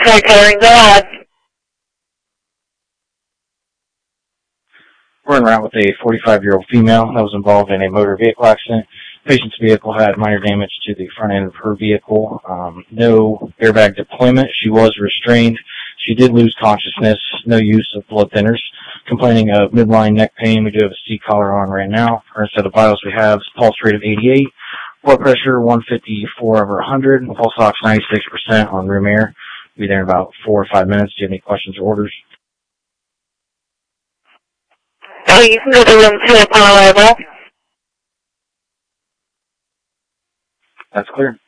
Troy Towering, go ahead. We're en route with a 45-year-old female that was involved in a motor vehicle accident. Patient's vehicle had minor damage to the front end of her vehicle. No airbag deployment. She was restrained. She did lose consciousness. No use of blood thinners. Complaining of midline neck pain. We do have a C collar on right now. Current set of vitals we have pulse rate of 88. Blood pressure 154/100. Pulse ox 96% on room air. Be there in about 4 or 5 minutes. Do you have any questions or orders? Oh, you can go to room 2 upon arrival. That's clear.